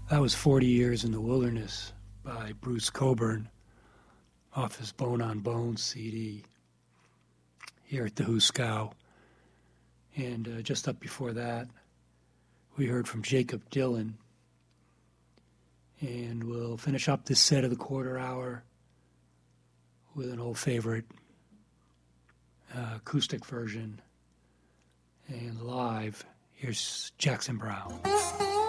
That was 40 Years in the Wilderness by Bruce Cockburn off his Bone on Bones CD here at the Huskow. And just up before that, we heard from Jacob Dylan. And we'll finish up this set of the quarter hour with an old favorite acoustic version and live. Here's Jackson Browne.